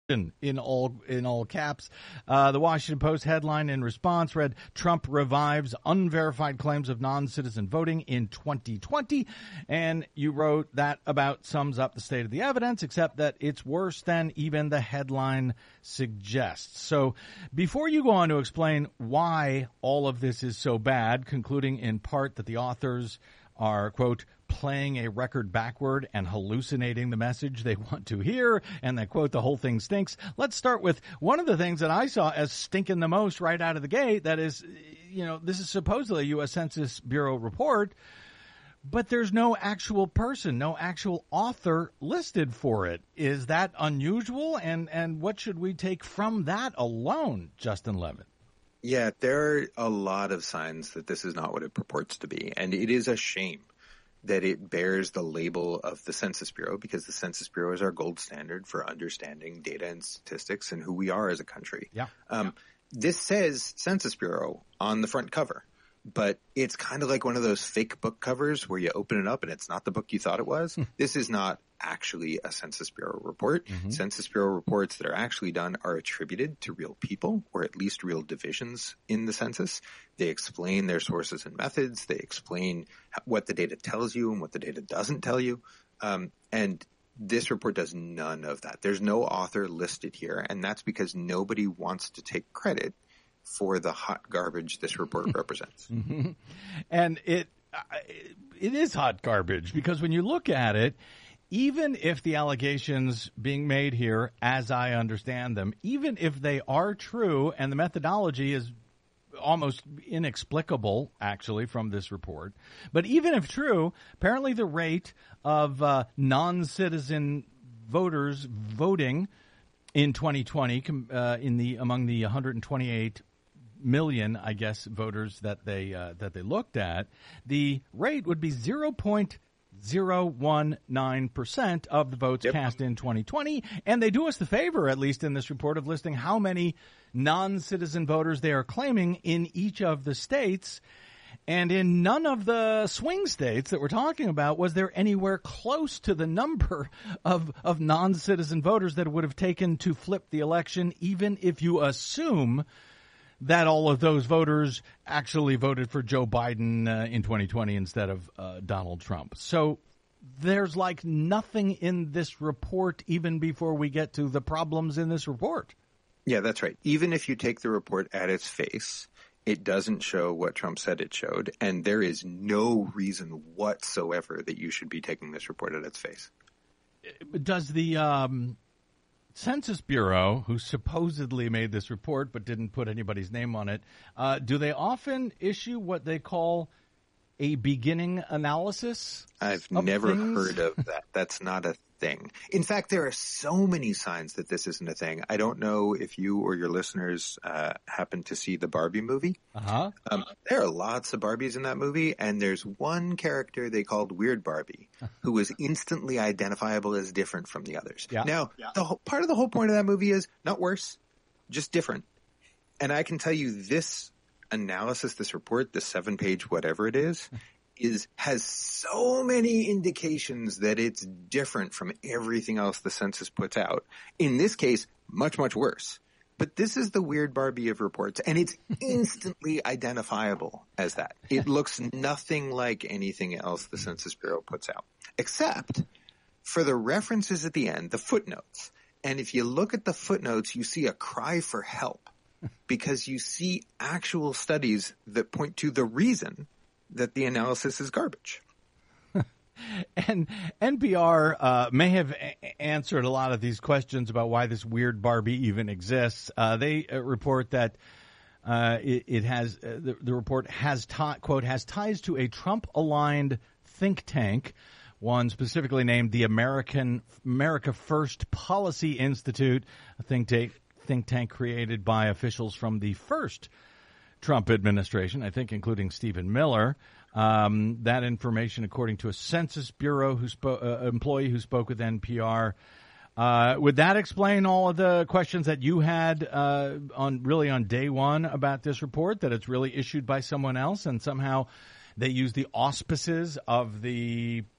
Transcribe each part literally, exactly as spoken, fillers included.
in all in all caps. Uh, the Washington Post headline in response read, Trump revives unverified claims of non-citizen voting in twenty twenty. And you wrote that about sums up the state of the evidence, except that it's worse than even the headline suggests. So before you go on to explain why all of this is so bad, concluding in part that the authors are, quote, playing a record backward and hallucinating the message they want to hear, and that, quote, the whole thing stinks. Let's start with one of the things that I saw as stinking the most right out of the gate. That is, you know, this is supposedly a U S Census Bureau report, but there's no actual person, no actual author listed for it. Is that unusual? And, and what should we take from that alone, Justin Levitt? Yeah, there are a lot of signs that this is not what it purports to be. And it is a shame that it bears the label of the Census Bureau, because the Census Bureau is our gold standard for understanding data and statistics and who we are as a country. Yeah. Um, yeah. This says Census Bureau on the front cover, but it's kind of like one of those fake book covers where you open it up and it's not the book you thought it was. This is not actually a Census Bureau report. Mm-hmm. Census Bureau reports that are actually done are attributed to real people, or at least real divisions in the census. They explain their sources and methods. They explain what the data tells you and what the data doesn't tell you. Um, and this report does none of that. There's no author listed here, and that's because nobody wants to take credit for the hot garbage this report represents. Mm-hmm. And it it is hot garbage, because when you look at it, even if the allegations being made here, as I understand them, even if they are true and the methodology is almost inexplicable, actually, from this report, but even if true, apparently the rate of uh, non-citizen voters voting in twenty twenty uh, in the among the one hundred twenty-eight million, I guess, voters that they uh, that they looked at, the rate would be zero point zero one nine percent of the votes yep. cast in twenty twenty. And they do us the favor, at least in this report, of listing how many non-citizen voters they are claiming in each of the states. And in none of the swing states that we're talking about was there anywhere close to the number of, of non-citizen voters that it would have taken to flip the election, even if you assume that all of those voters actually voted for Joe Biden uh, in twenty twenty instead of uh, Donald Trump. So there's like nothing in this report, even before we get to the problems in this report. Yeah, that's right. Even if you take the report at its face, it doesn't show what Trump said it showed. And there is no reason whatsoever that you should be taking this report at its face. Does the um Census Bureau, who supposedly made this report but didn't put anybody's name on it, uh, do they often issue what they call a beginning analysis? I've never things? heard of that. That's not a thing. In fact, there are so many signs that this isn't a thing. I don't know if you or your listeners uh, happen to see the Barbie movie. Uh-huh. Um, there are lots of Barbies in that movie, and there's one character they called Weird Barbie who was instantly identifiable as different from the others. Yeah. Now, yeah. the whole, part of the whole point of that movie is not worse, just different. And I can tell you this analysis, this report, the seven-page whatever it is, is has so many indications that it's different from everything else the census puts out. In this case, much, much worse. But this is the Weird Barbie of reports, and it's instantly identifiable as that. It looks nothing like anything else the Census Bureau puts out, except for the references at the end, the footnotes. And if you look at the footnotes, you see a cry for help, because you see actual studies that point to the reason that the analysis is garbage. And N P R uh, may have a- answered a lot of these questions about why this Weird Barbie even exists. Uh, they uh, report that uh, it, it has uh, the, the report has t- quote has ties to a Trump-aligned think tank, one specifically named the American America First Policy Institute, a think tank think tank created by officials from the first Trump administration, I think, including Stephen Miller. Um, that information, according to a Census Bureau who spo- uh, employee who spoke with N P R. Uh, would that explain all of the questions that you had uh, on really on day one about this report, that it's really issued by someone else and somehow they use the auspices of the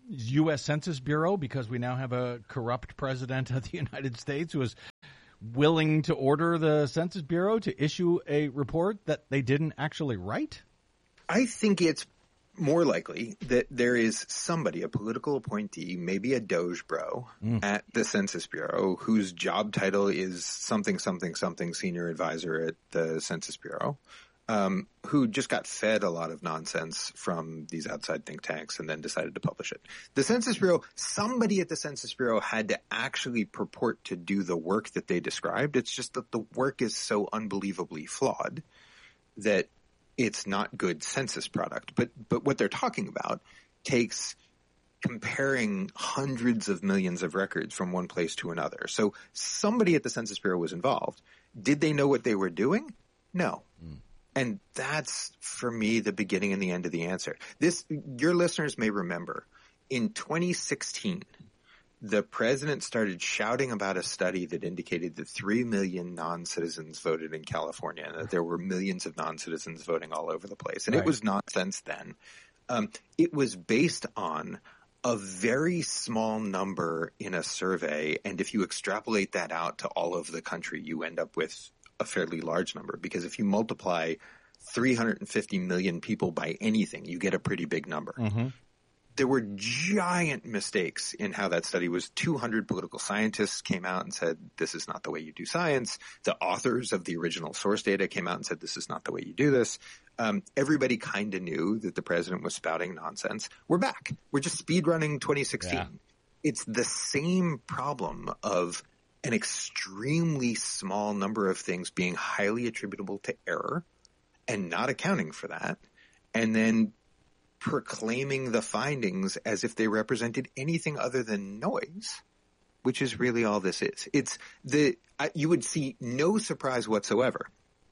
U S Census Bureau, because we now have a corrupt president of the United States who is willing to order the Census Bureau to issue a report that they didn't actually write? I think it's more likely that there is somebody, a political appointee, maybe a Doge bro mm. at the Census Bureau, whose job title is something, something, something senior advisor at the Census Bureau, um, who just got fed a lot of nonsense from these outside think tanks and then decided to publish it. The Census Bureau, somebody at the Census Bureau had to actually purport to do the work that they described. It's just that the work is so unbelievably flawed that it's not good census product. But but what they're talking about takes comparing hundreds of millions of records from one place to another. So somebody at the Census Bureau was involved. Did they know what they were doing? No. Mm. And that's, for me, the beginning and the end of the answer. This, your listeners may remember, in twenty sixteen, the president started shouting about a study that indicated that three million non-citizens voted in California and that there were millions of non-citizens voting all over the place. And right. It was nonsense then. Um, it was based on a very small number in a survey. And if you extrapolate that out to all of the country, you end up with a fairly large number, because if you multiply three hundred fifty million people by anything, you get a pretty big number. Mm-hmm. There were giant mistakes in how that study was. two hundred political scientists came out and said, this is not the way you do science. The authors of the original source data came out and said, this is not the way you do this. Um, everybody kind of knew that the president was spouting nonsense. We're back. We're just speed running twenty sixteen. Yeah. It's the same problem of an extremely small number of things being highly attributable to error and not accounting for that, and then proclaiming the findings as if they represented anything other than noise, which is really all this is. It's the you would see no surprise whatsoever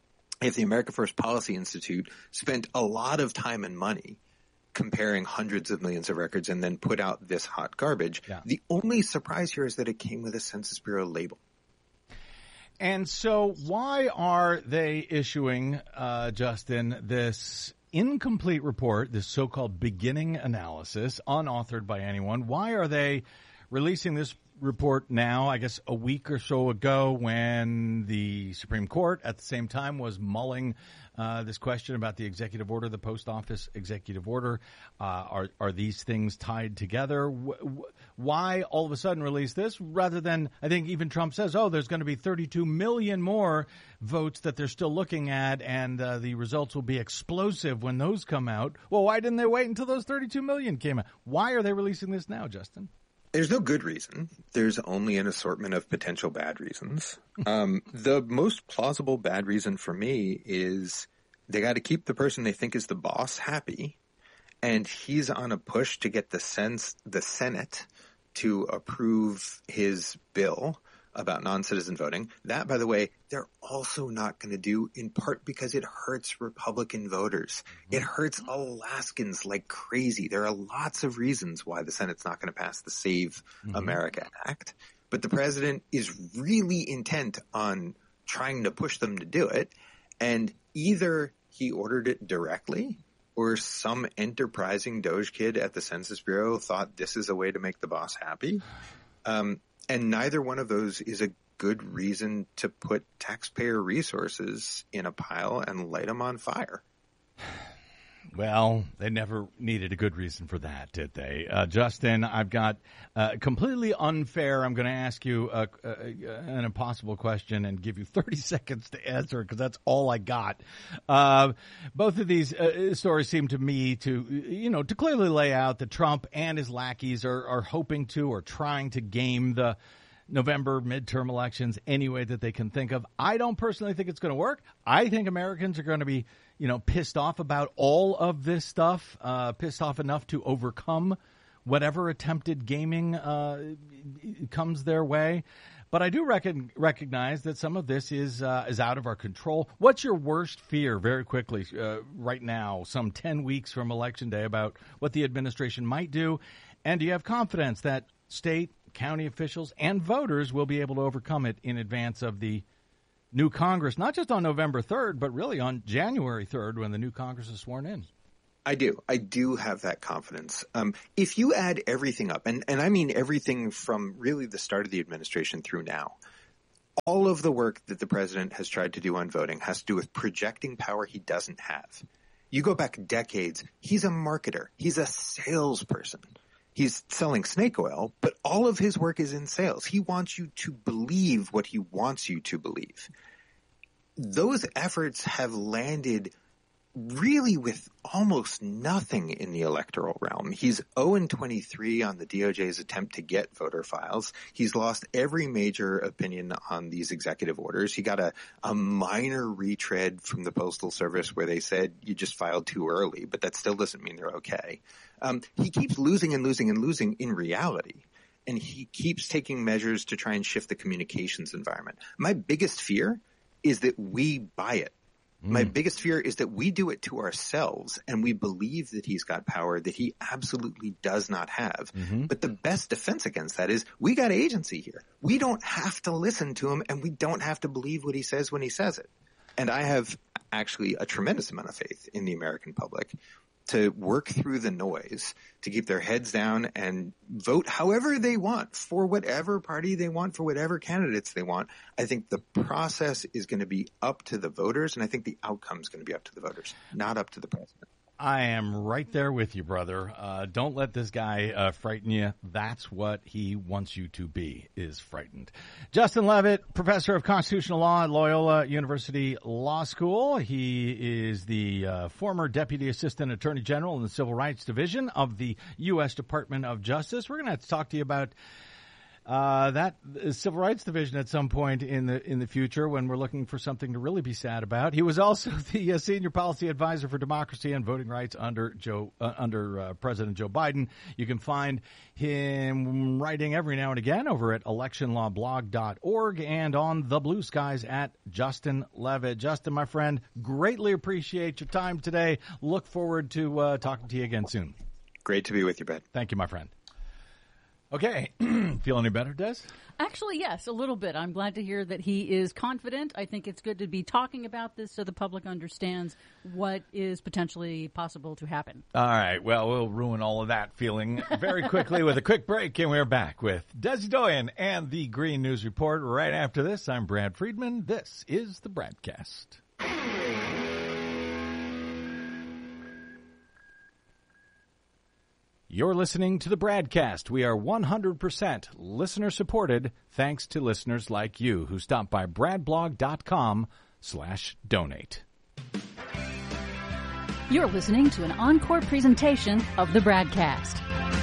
if the America First Policy Institute spent a lot of time and money comparing hundreds of millions of records and then put out this hot garbage. Yeah. The only surprise here is that it came with a Census Bureau label. And so why are they issuing, uh, Justin, this incomplete report, this so-called beginning analysis, unauthored by anyone? Why are they releasing this report now, I guess a week or so ago, when the Supreme Court at the same time was mulling uh, this question about the executive order, the post office executive order? Uh, are are these things tied together? W- why all of a sudden release this rather than, I think even Trump says, oh, there's going to be thirty-two million more votes that they're still looking at, and uh, the results will be explosive when those come out. Well, why didn't they wait until those thirty-two million came out? Why are they releasing this now, Justin? There's no good reason. There's only an assortment of potential bad reasons. Um, the most plausible bad reason for me is they got to keep the person they think is the boss happy, and he's on a push to get the sense, the Senate to approve his bill about non-citizen voting. That, by the way, they're also not going to do, in part because it hurts Republican voters. It hurts Alaskans like crazy. There are lots of reasons why the Senate's not going to pass the Save mm-hmm. America Act. But the president is really intent on trying to push them to do it. And either he ordered it directly, or some enterprising Doge kid at the Census Bureau thought this is a way to make the boss happy. Um, And neither one of those is a good reason to put taxpayer resources in a pile and light them on fire. Well, they never needed a good reason for that, did they? Uh, Justin, I've got uh, completely unfair. I'm going to ask you a, a, an impossible question and give you thirty seconds to answer, because that's all I got. Uh, both of these uh, stories seem to me to, you know, to clearly lay out that Trump and his lackeys are, are hoping to or trying to game the November midterm elections any way that they can think of. I don't personally think it's going to work. I think Americans are going to be, you know, pissed off about all of this stuff, uh, pissed off enough to overcome whatever attempted gaming uh, comes their way. But I do rec- recognize that some of this is uh, is out of our control. What's your worst fear, very quickly, uh, right now, some ten weeks from Election Day, about what the administration might do? And do you have confidence that state, county officials, and voters will be able to overcome it in advance of the new Congress, not just on November third, but really on January third when the new Congress is sworn in? I do. I do have that confidence. Um, if you add everything up, and, and I mean everything from really the start of the administration through now, all of the work that the president has tried to do on voting has to do with projecting power he doesn't have. You go back decades, he's a marketer. He's a salesperson. He's selling snake oil, but all of his work is in sales. He wants you to believe what he wants you to believe. Those efforts have landed really with almost nothing in the electoral realm. He's oh and twenty-three on the D O J's attempt to get voter files. He's lost every major opinion on these executive orders. He got a, a minor retread from the Postal Service where they said you just filed too early, but that still doesn't mean they're okay. Um, he keeps losing and losing and losing in reality. And he keeps taking measures to try and shift the communications environment. My biggest fear is that we buy it. My mm. biggest fear is that we do it to ourselves and we believe that he's got power that he absolutely does not have. Mm-hmm. But the best defense against that is we got agency here. We don't have to listen to him and we don't have to believe what he says when he says it. And I have actually a tremendous amount of faith in the American public to work through the noise, to keep their heads down and vote however they want for whatever party they want, for whatever candidates they want. I think the process is going to be up to the voters, and I think the outcome is going to be up to the voters, not up to the president. I am right there with you, brother. Uh, don't let this guy uh, frighten you. That's what he wants you to be, is frightened. Justin Levitt, professor of constitutional law at Loyola University Law School. He is the uh, former deputy assistant attorney general in the Civil Rights Division of the U S Department of Justice. We're going to have to talk to you about Uh, that uh, Civil Rights Division at some point in the in the future when we're looking for something to really be sad about. He was also the uh, senior policy advisor for democracy and voting rights under Joe uh, under uh, President Joe Biden. You can find him writing every now and again over at election law blog dot org and on the Blue Skies at Justin Levitt. Justin, my friend, greatly appreciate your time today. Look forward to uh, talking to you again soon. Great to be with you, Ben. Thank you, my friend. Okay. Feel any better, Des? Actually, yes, a little bit. I'm glad to hear that he is confident. I think it's good to be talking about this so the public understands what is potentially possible to happen. All right. Well, we'll ruin all of that feeling very quickly with a quick break, and we're back with Desi Doyen and the Green News Report. Right after this, I'm Brad Friedman. This is the Bradcast. You're listening to the Bradcast. We are one hundred percent listener-supported thanks to listeners like you who stop by bradblog.com slash donate. You're listening to an encore presentation of the Bradcast.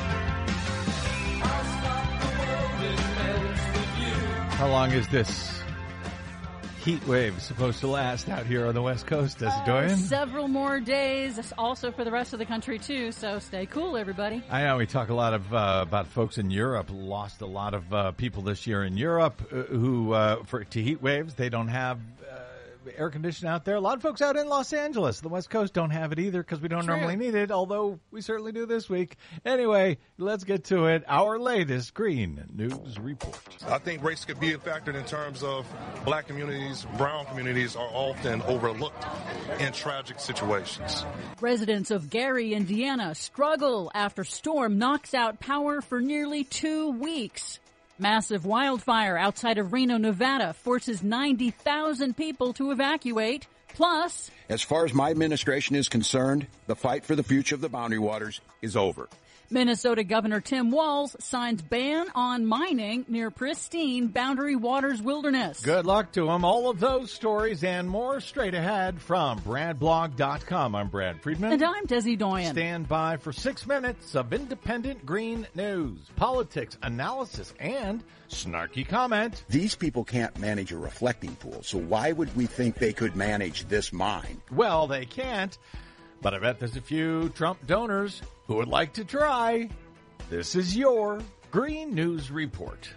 How long is this heat wave supposed to last out here on the West Coast, Desi Doyen? Uh, several more days, also for the rest of the country, too, so stay cool, everybody. I know we talk a lot of uh, about folks in Europe, lost a lot of uh, people this year in Europe uh, who, uh, for to heat waves, they don't have uh, air conditioning out there. A lot of folks out in Los Angeles, the West Coast, don't have it either because we don't True. normally need it, although we certainly do this week. Anyway, let's get to it. Our latest Green News Report. I think race could be a factor in terms of black communities, brown communities are often overlooked in tragic situations. Residents of Gary, Indiana struggle after storm knocks out power for nearly two weeks. Massive wildfire outside of Reno, Nevada forces ninety thousand people to evacuate. Plus, as far as my administration is concerned, the fight for the future of the Boundary Waters is over. Minnesota Governor Tim Walz signs ban on mining near pristine Boundary Waters wilderness. Good luck to him. All of those stories and more straight ahead from brad blog dot com. I'm Brad Friedman. And I'm Desi Doyen. Stand by for six minutes of independent green news, politics, analysis, and snarky comment. These people can't manage a reflecting pool, so why would we think they could manage this mine? Well, they can't. But I bet there's a few Trump donors who would like to try. This is your Green News Report.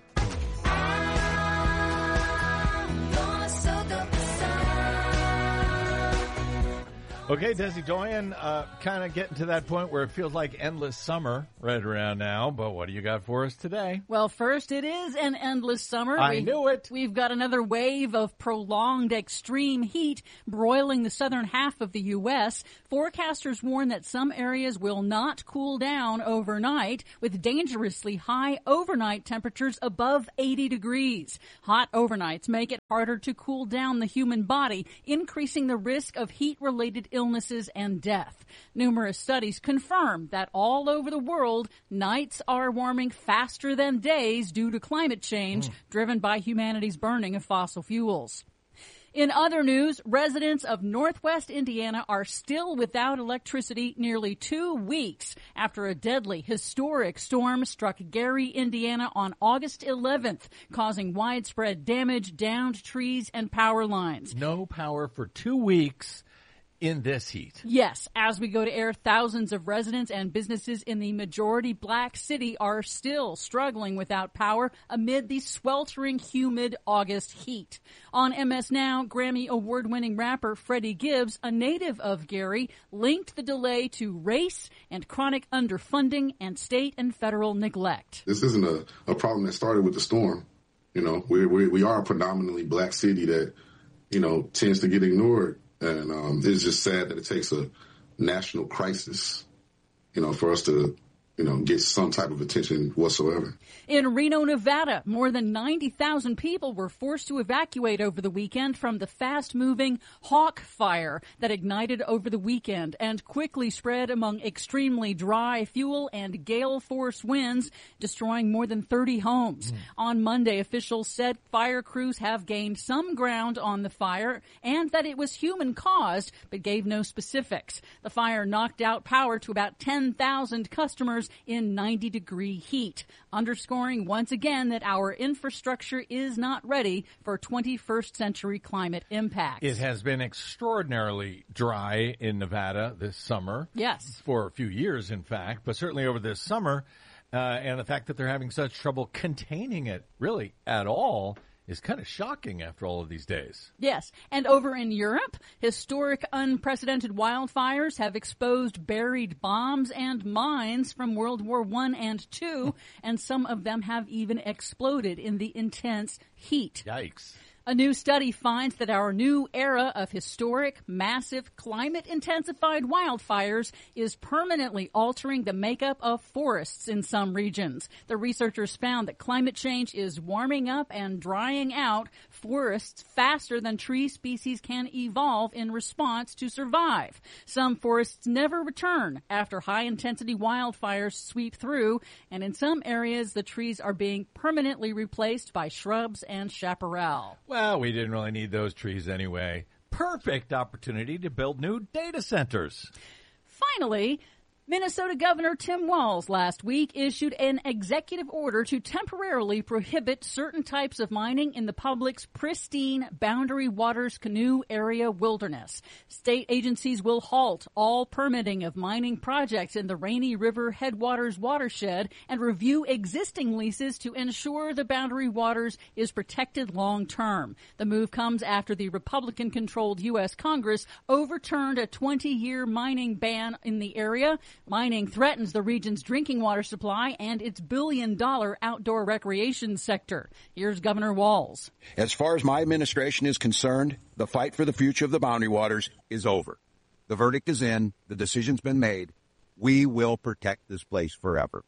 Okay, Desi Doyen, uh, kind of getting to that point where it feels like endless summer right around now, but what do you got for us today? Well, first, it is an endless summer. I we, knew it. We've got another wave of prolonged extreme heat broiling the southern half of the U S. Forecasters warn that some areas will not cool down overnight, with dangerously high overnight temperatures above eighty degrees. Hot overnights make it harder to cool down the human body, increasing the risk of heat-related illnesses and death. Numerous studies confirm that all over the world, nights are warming faster than days due to climate change mm. driven by humanity's burning of fossil fuels. In other news, residents of Northwest Indiana are still without electricity nearly two weeks after a deadly, historic storm struck Gary, Indiana on August eleventh, causing widespread damage, downed trees, and power lines. No power for two weeks. In this heat. Yes. As we go to air, thousands of residents and businesses in the majority black city are still struggling without power amid the sweltering, humid August heat. On M S Now, Grammy award-winning rapper Freddie Gibbs, a native of Gary, linked the delay to race and chronic underfunding and state and federal neglect. This isn't a, a problem that started with the storm. You know, we we we are a predominantly black city that, you know, tends to get ignored. And um, it's just sad that it takes a national crisis, you know, for us to, you know, get some type of attention whatsoever. In Reno, Nevada, more than ninety thousand people were forced to evacuate over the weekend from the fast-moving Hawk Fire that ignited over the weekend and quickly spread among extremely dry fuel and gale-force winds, destroying more than thirty homes. Mm. On Monday, officials said fire crews have gained some ground on the fire and that it was human-caused, but gave no specifics. The fire knocked out power to about ten thousand customers in ninety degree heat, underscoring once again that our infrastructure is not ready for twenty-first century climate impacts. It has been extraordinarily dry in Nevada this summer. Yes. For a few years, in fact, but certainly over this summer, uh, and the fact that they're having such trouble containing it really at all is kind of shocking after all of these days. Yes. And over in Europe, historic unprecedented wildfires have exposed buried bombs and mines from World War One and Two, and some of them have even exploded in the intense heat. Yikes. A new study finds that our new era of historic, massive, climate-intensified wildfires is permanently altering the makeup of forests in some regions. The researchers found that climate change is warming up and drying out forests faster than tree species can evolve in response to survive. Some forests never return after high-intensity wildfires sweep through, and in some areas the trees are being permanently replaced by shrubs and chaparral. Well, we didn't really need those trees anyway. Perfect opportunity to build new data centers. Finally, Minnesota Governor Tim Walz last week issued an executive order to temporarily prohibit certain types of mining in the public's pristine Boundary Waters Canoe Area wilderness. State agencies will halt all permitting of mining projects in the Rainy River Headwaters watershed and review existing leases to ensure the Boundary Waters is protected long term. The move comes after the Republican-controlled U S Congress overturned a twenty-year mining ban in the area. Mining threatens the region's drinking water supply and its billion-dollar outdoor recreation sector. Here's Governor Walz. As far as my administration is concerned, the fight for the future of the Boundary Waters is over. The verdict is in. The decision's been made. We will protect this place forever.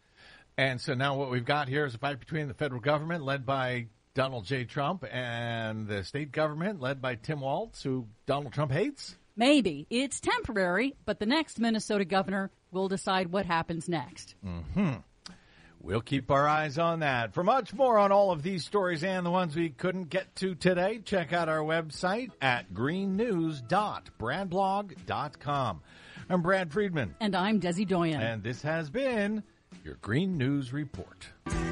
And so now what we've got here is a fight between the federal government, led by Donald J. Trump, and the state government, led by Tim Walz, who Donald Trump hates. Maybe. It's temporary, but the next Minnesota governor will decide what happens next. Mm-hmm. We'll keep our eyes on that. For much more on all of these stories and the ones we couldn't get to today, check out our website at green news dot brad blog dot com. I'm Brad Friedman. And I'm Desi Doyen. And this has been your Green News Report.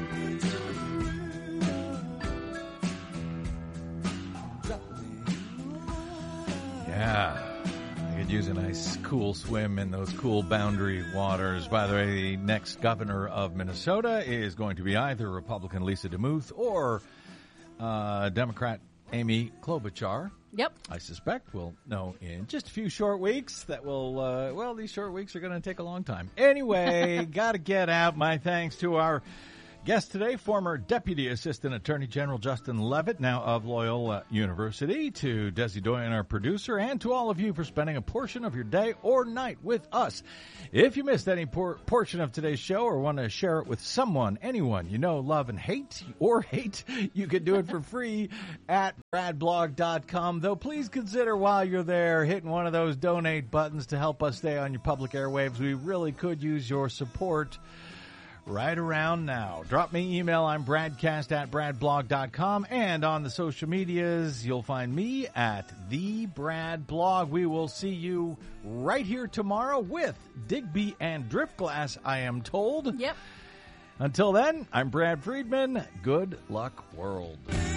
Yeah. I could use a nice cool swim in those cool boundary waters. By the way, the next governor of Minnesota is going to be either Republican Lisa DeMuth or uh, Democrat Amy Klobuchar. Yep. I suspect we'll know in just a few short weeks that will, uh, well, these short weeks are going to take a long time. Anyway, got to get out my thanks to our guest today, former Deputy Assistant Attorney General Justin Levitt, now of Loyola University, to Desi Doyen, our producer, and to all of you for spending a portion of your day or night with us. If you missed any por- portion of today's show or want to share it with someone, anyone you know, love, and hate, or hate, you can do it for free at brad blog dot com. Though please consider while you're there hitting one of those donate buttons to help us stay on your public airwaves. We really could use your support right around now. Drop me email. I'm bradcast at brad blog dot com. And on the social medias, you'll find me at the Brad Blog. We will see you right here tomorrow with Digby and Driftglass, I am told. Yep. Until then, I'm Brad Friedman. Good luck, world.